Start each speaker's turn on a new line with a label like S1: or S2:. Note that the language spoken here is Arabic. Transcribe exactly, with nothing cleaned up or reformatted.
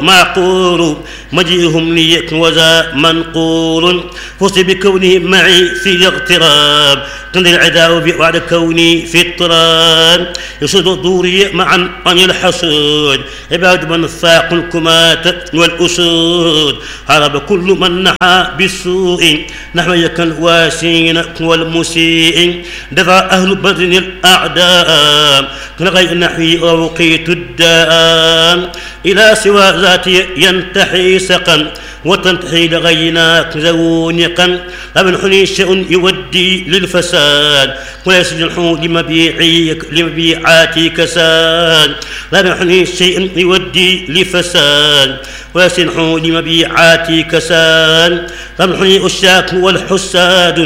S1: معقول مجيئهم لي وذا منقول فزت بكونهم معي في الاغتراب كن العداء بعد كوني في اضطراب يصد دوري معا عن الحسود عباد من فاق الكمات والأسود هرب كل من نحى بالسوء نحويك الواسين والمسيء دفع أهل بدر الأعداء كنغي نحوي أوقيت الداء إلى سوى ذاتي ينتحي سقا وتنتحي لغيناك زونقا لمن حني شيء يودي للفساد وليس جنحو لمبيعي لمبيعاتي كساد لمن حني شيء يودي لفساد وليس جنحو لمبيعاتي كساد لمن حني أشاك والحساد